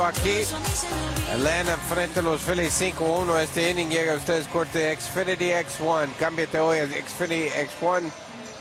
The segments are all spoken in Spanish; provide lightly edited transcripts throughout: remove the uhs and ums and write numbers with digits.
Aquí, Atlanta frente a los Phillies 5-1. Este inning llega a ustedes corte Xfinity X1. Cámbiate hoy a Xfinity X1.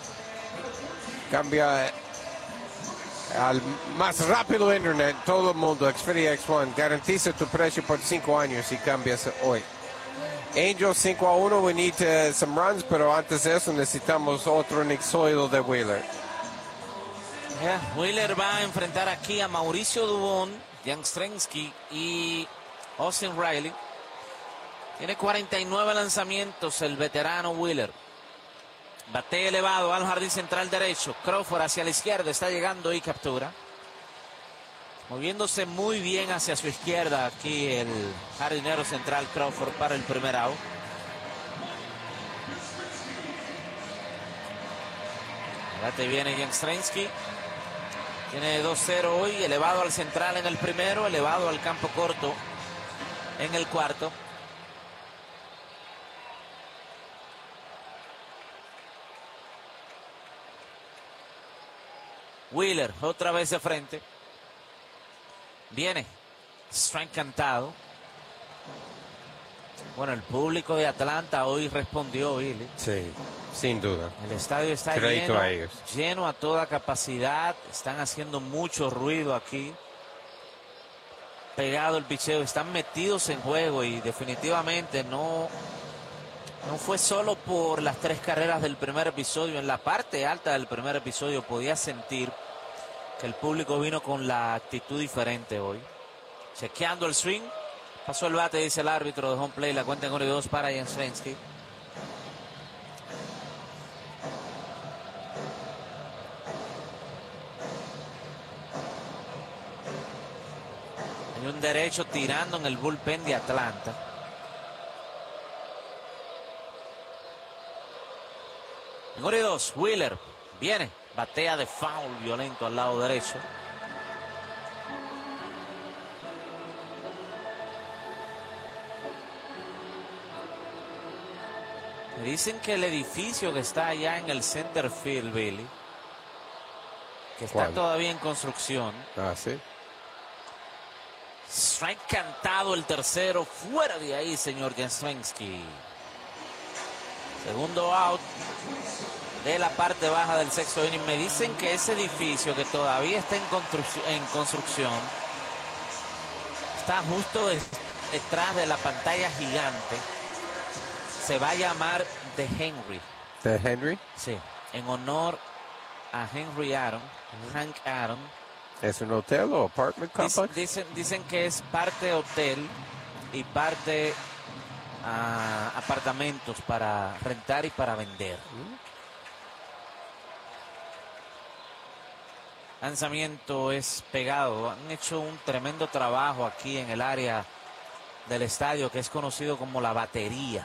Cambia al más rápido internet, todo el mundo. Xfinity X1. Garantiza tu precio por 5 años y cambias hoy. Angels 5-1. We need some runs, pero antes de eso necesitamos otro nixoidal de Wheeler. Wheeler va a enfrentar aquí a Mauricio Dubón, Jan Strensky y Austin Riley. Tiene 49 lanzamientos el veterano Wheeler. Bate elevado al jardín central derecho. Crawford hacia la izquierda, está llegando y captura. Moviéndose muy bien hacia su izquierda aquí el jardinero central Crawford para el primer out. Bate viene Jan Strensky. Tiene 2-0 hoy, elevado al central en el primero, elevado al campo corto en el cuarto. Wheeler otra vez de frente. Viene. Strike cantado. Bueno, el público de Atlanta hoy respondió, Billy. Sí, sin duda. El estadio está lleno a toda capacidad. Están haciendo mucho ruido aquí. Pegado el picheo. Están metidos en juego y definitivamente no fue solo por las 3 carreras del primer episodio. En la parte alta del primer episodio podía sentir que el público vino con la actitud diferente hoy. Chequeando el swing. Pasó el bate, dice el árbitro de home play. La cuenta en 1-2 para Jan Strensky. Hay un derecho tirando en el bullpen de Atlanta. En 1-2, Wheeler viene. Batea de foul violento al lado derecho. Me dicen que el edificio que está allá en el center field, Billy, que está todavía en construcción. Ah, sí. Strike cantado el tercero. Fuera de ahí, señor Jastrzębski. Segundo out de la parte baja del sexto inning. Me dicen que ese edificio que todavía está en construcción está justo detrás de la pantalla gigante. Se va a llamar The Henry. ¿The Henry? Sí, en honor a Henry Aaron, Hank Aaron. ¿Es un hotel o apartment complex? Dicen que es parte hotel y parte apartamentos para rentar y para vender. Lanzamiento es pegado. Han hecho un tremendo trabajo aquí en el área del estadio que es conocido como la batería.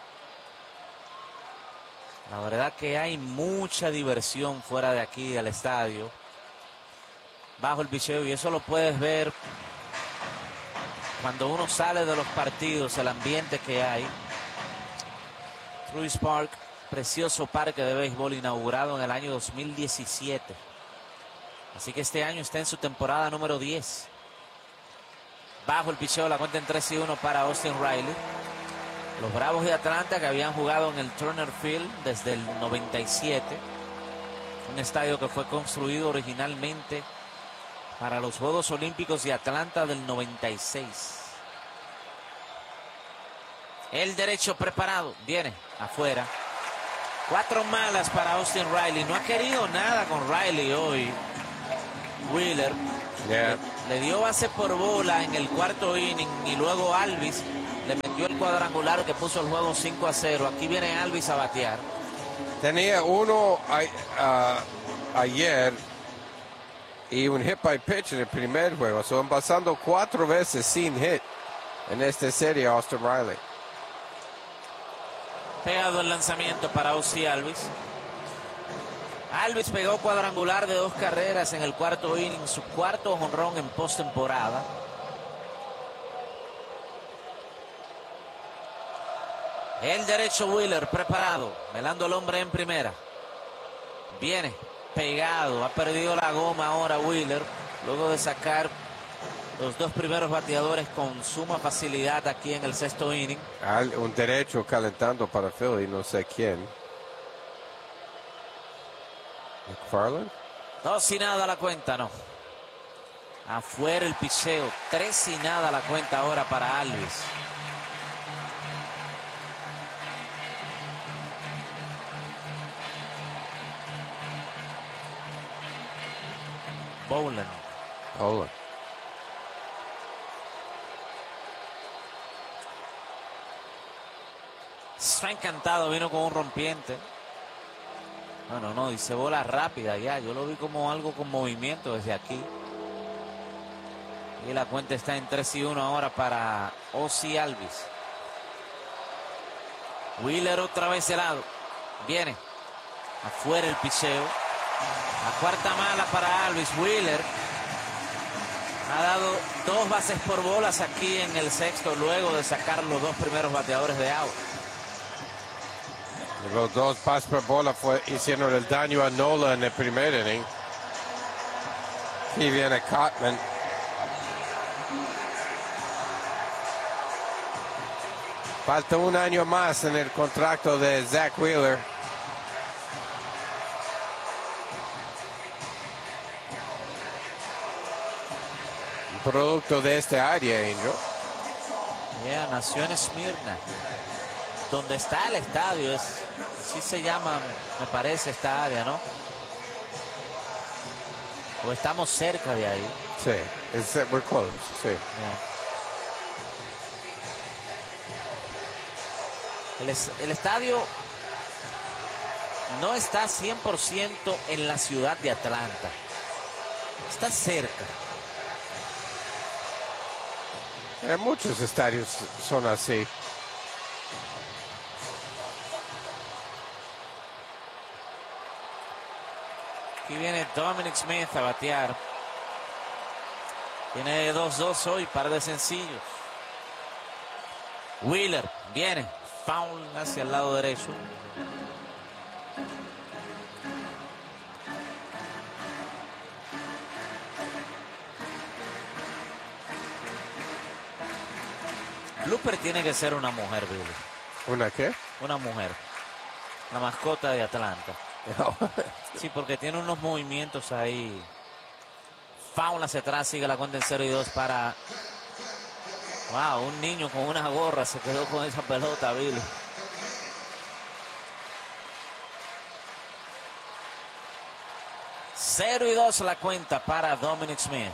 La verdad que hay mucha diversión fuera de aquí del estadio. Bajo el picheo, y eso lo puedes ver cuando uno sale de los partidos, el ambiente que hay. Truist Park, precioso parque de béisbol inaugurado en el año 2017. Así que este año está en su temporada número 10. Bajo el picheo, la cuenta en 3-1 para Austin Riley. Los Bravos de Atlanta, que habían jugado en el Turner Field desde el 97. Un estadio que fue construido originalmente para los Juegos Olímpicos de Atlanta del 96. El derecho preparado. Viene afuera. 4 malas para Austin Riley. No ha querido nada con Riley hoy. Wheeler. Yeah. Le dio base por bola en el cuarto inning y luego Alvis le metió el cuadrangular que puso el juego 5-0. Aquí viene Alvis a batear. Tenía uno ayer y un hit by pitch en el primer juego. Son pasando 4 veces sin hit en esta serie Austin Riley. Pegado el lanzamiento para Ozzie Alvis. Alvis pegó cuadrangular de 2 carreras en el cuarto inning, su cuarto jonrón en postemporada. El derecho Wheeler preparado, velando el hombre en primera. Viene pegado, ha perdido la goma ahora Wheeler, luego de sacar Los dos primeros bateadores con suma facilidad aquí en el sexto inning. Un derecho calentando para Philly, no sé quién. McFarland. 2-0 la cuenta, no. Afuera el picheo. 3-0 la cuenta ahora para Alvis. Bowlen. Strike cantado, vino con un rompiente. Bueno, no, dice bola rápida ya. Yo lo vi como algo con movimiento desde aquí. Y la cuenta está en 3-1 ahora para Ozzie Alvis. Wheeler otra vez de lado. Viene. Afuera el picheo. La cuarta mala para Alvis. Wheeler ha dado 2 bases por bolas aquí en el sexto luego de sacar los 2 primeros bateadores de out. Los 2 pases por bola hicieron el daño a Nola en el primer inning. Y viene Cotman. Falta un año más en el contrato de Zach Wheeler. Un producto de este área, Angel. Nació en Esmirna, donde está el estadio. Sí se llama, me parece, esta área, ¿no? O estamos cerca de ahí. Sí, we're close, sí. El estadio no está 100% en la ciudad de Atlanta. Está cerca. Muchos estadios son así. Aquí viene Dominic Smith a batear. Tiene 2-2 hoy, par de sencillos. Wheeler viene. Foul hacia el lado derecho. Blooper tiene que ser una mujer, Billy. ¿Una qué? Una mujer. La mascota de Atlanta. No. Sí, porque tiene unos movimientos ahí. Foul hacia atrás, sigue la cuenta en 0-2 para... Wow, un niño con una gorra se quedó con esa pelota, Billy. Cero y 2 la cuenta para Dominic Smith.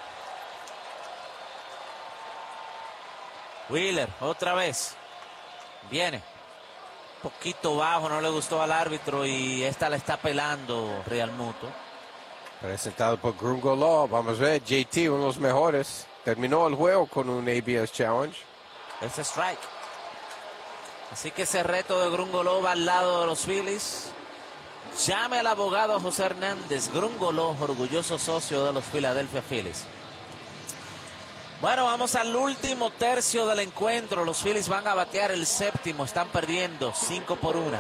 Wheeler, otra vez. Viene. Un poquito bajo, no le gustó al árbitro y esta la está pelando Real Muto. Presentado por Grungo Law. Vamos a ver, JT, uno de los mejores. Terminó el juego con un ABS Challenge. Ese strike. Así que ese reto de Grungo Law va al lado de los Phillies. Llame al abogado José Hernández. Grungo Law, orgulloso socio de los Philadelphia Phillies. Bueno, vamos al último tercio del encuentro. Los Phillies van a batear el séptimo. Están perdiendo 5-1.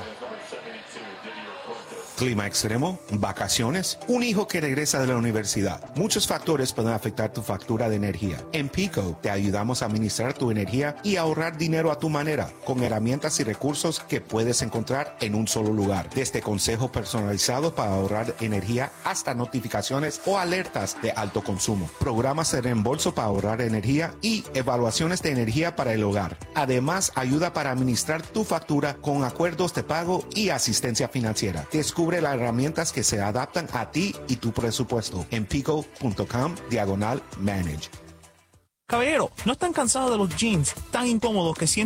Clima extremo, vacaciones, un hijo que regresa de la universidad. Muchos factores pueden afectar tu factura de energía. En Pico te ayudamos a administrar tu energía y ahorrar dinero a tu manera, con herramientas y recursos que puedes encontrar en un solo lugar. Desde consejos personalizados para ahorrar energía hasta notificaciones o alertas de alto consumo. Programas de reembolso para ahorrar energía y evaluaciones de energía para el hogar. Además, ayuda para administrar tu factura con acuerdos de pago y asistencia financiera. Descubre las herramientas que se adaptan a ti y tu presupuesto en pico.com/manage. Caballero, ¿no están cansados de los jeans tan incómodos que sienten